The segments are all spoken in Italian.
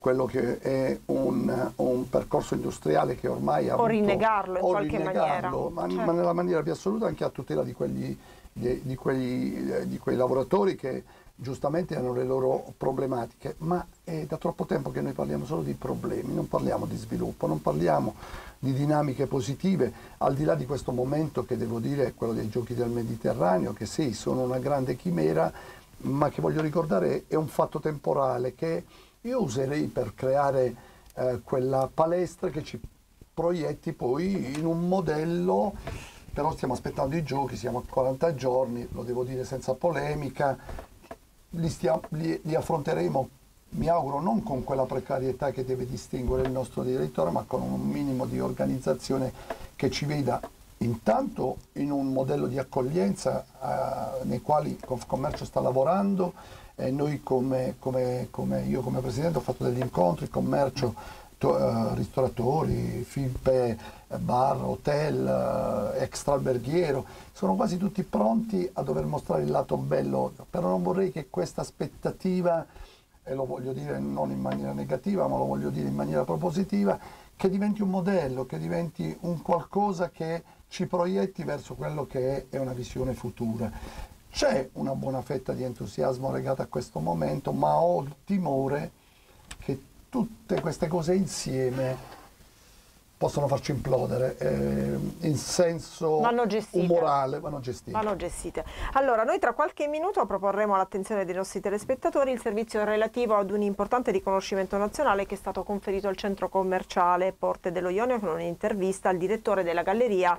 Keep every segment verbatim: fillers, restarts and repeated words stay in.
quello che è un, un percorso industriale che ormai ha o avuto, rinnegarlo in o qualche rinnegarlo, maniera, ma, certo. ma nella maniera più assoluta anche a tutela di, quegli, di, di, quei, di quei lavoratori che giustamente hanno le loro problematiche, ma è da troppo tempo che noi parliamo solo di problemi, non parliamo di sviluppo, non parliamo di dinamiche positive, al di là di questo momento che devo dire è quello dei giochi del Mediterraneo, che sì, sono una grande chimera, ma che voglio ricordare è un fatto temporale che io userei per creare eh, quella palestra che ci proietti poi in un modello, però stiamo aspettando i giochi, siamo a quaranta giorni, lo devo dire senza polemica, li, stiamo, li, li affronteremo, mi auguro, non con quella precarietà che deve distinguere il nostro direttore, ma con un minimo di organizzazione che ci veda intanto in un modello di accoglienza eh, nei quali Confcommercio sta lavorando. E noi come, come, come io come Presidente ho fatto degli incontri, commercio, to, uh, ristoratori, FIPE, bar, hotel, uh, extraalberghiero, sono quasi tutti pronti a dover mostrare il lato bello, però non vorrei che questa aspettativa, e lo voglio dire non in maniera negativa, ma lo voglio dire in maniera propositiva, che diventi un modello, che diventi un qualcosa che ci proietti verso quello che è una visione futura. C'è una buona fetta di entusiasmo legata a questo momento, ma ho il timore che tutte queste cose insieme possono farci implodere, eh, in senso vanno gestite. umorale, vanno gestite. vanno gestite. Allora, noi tra qualche minuto proporremo all'attenzione dei nostri telespettatori il servizio relativo ad un importante riconoscimento nazionale che è stato conferito al centro commerciale Porte dello Ionio con un'intervista al direttore della galleria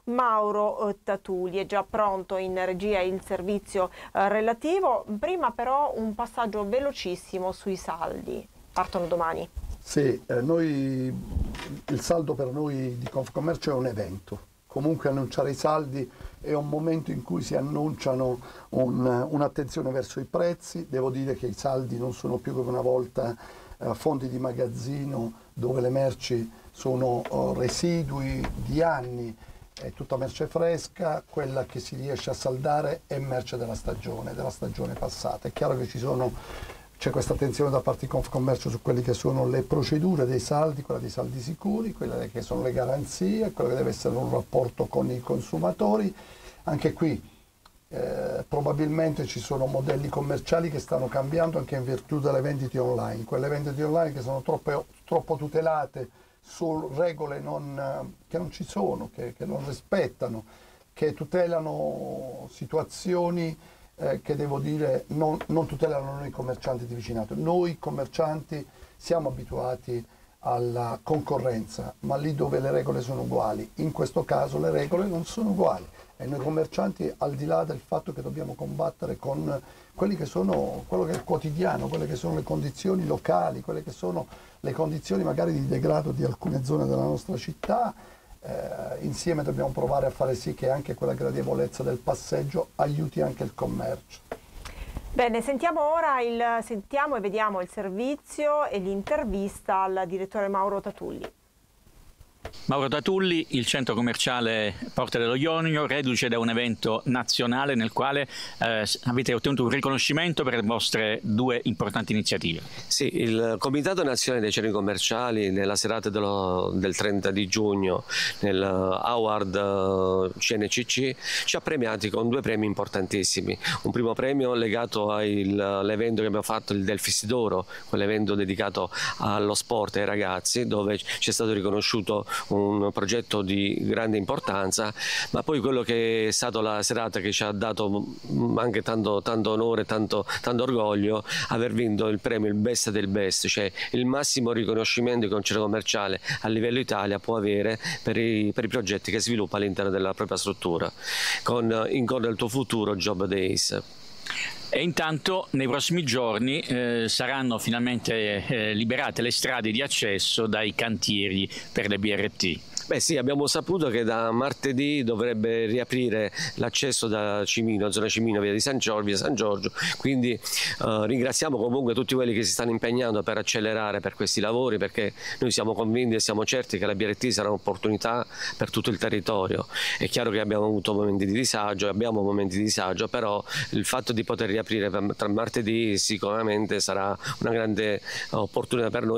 Mauro Tatulli. È già pronto in regia il servizio eh, relativo. Prima però un passaggio velocissimo sui saldi. Partono domani. Sì, eh, noi, il saldo per noi di Confcommercio è un evento. Comunque annunciare i saldi è un momento in cui si annunciano un, un'attenzione verso i prezzi. Devo dire che i saldi non sono più come una volta eh, fondi di magazzino dove le merci sono oh, residui di anni. È tutta merce fresca, quella che si riesce a saldare è merce della stagione, della stagione passata. È chiaro che ci sono, c'è questa attenzione da parte di Confcommercio su quelle che sono le procedure dei saldi, quella dei saldi sicuri, quelle che sono le garanzie, quello che deve essere un rapporto con i consumatori. Anche qui eh, probabilmente ci sono modelli commerciali che stanno cambiando anche in virtù delle vendite online, quelle vendite online che sono troppo, troppo tutelate su regole non, che non ci sono, che, che non rispettano, che tutelano situazioni eh, che devo dire non, non tutelano noi commercianti di vicinato. Noi commercianti siamo abituati alla concorrenza, ma lì dove le regole sono uguali, in questo caso le regole non sono uguali e noi commercianti, al di là del fatto che dobbiamo combattere con quelli che sono, quello che è il quotidiano, quelle che sono le condizioni locali, quelle che sono le condizioni magari di degrado di alcune zone della nostra città, eh, insieme dobbiamo provare a fare sì che anche quella gradevolezza del passeggio aiuti anche il commercio. Bene, sentiamo ora il, sentiamo e vediamo il servizio e l'intervista al direttore Mauro Tatulli. Mauro Tatulli, il centro commerciale Porte dello Ionio, reduce da un evento nazionale nel quale eh, avete ottenuto un riconoscimento per le vostre due importanti iniziative. Sì, il Comitato Nazionale dei Centri Commerciali nella serata dello, del trenta di giugno nel Award C N C C ci ha premiati con due premi importantissimi. Un primo premio legato all'evento che abbiamo fatto, il Delfis d'Oro, quell'evento dedicato allo sport e ai ragazzi, dove ci è stato riconosciuto un progetto di grande importanza, ma poi quello che è stata la serata che ci ha dato anche tanto, tanto onore, tanto, tanto orgoglio, aver vinto il premio il Best del Best, cioè il massimo riconoscimento che un centro commerciale a livello Italia può avere per i, per i progetti che sviluppa all'interno della propria struttura, con Incontra il tuo futuro Job Days. E intanto nei prossimi giorni eh, saranno finalmente eh, liberate le strade di accesso dai cantieri per le B R T. Beh sì, abbiamo saputo che da martedì dovrebbe riaprire l'accesso da Cimino, zona Cimino, via di San Giorgio, via San Giorgio, quindi eh, ringraziamo comunque tutti quelli che si stanno impegnando per accelerare per questi lavori, perché noi siamo convinti e siamo certi che la B R T sarà un'opportunità per tutto il territorio. È chiaro che abbiamo avuto momenti di disagio, abbiamo momenti di disagio, però il fatto di poter riaprire tra martedì sicuramente sarà una grande opportunità per noi.